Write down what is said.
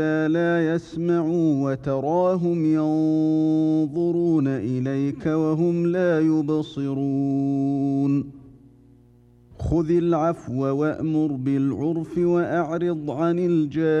لا يسمعوا وتراهم ينظرون إليك وهم لا يبصرون خذ العفو وأمر بالعرف وأعرض عن الجاهلين